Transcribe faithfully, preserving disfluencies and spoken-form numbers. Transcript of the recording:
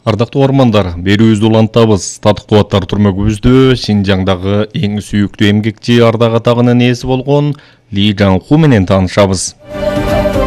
Ардактуу ормандар, берүүбүздү улантабыз. Татыктуу аттар түрмөгүбүздө Шинжаңдагы эң сүйүктүү эмгекчи Ардак атагынын ээси болгон Ли Жаңху менен таанышабыз.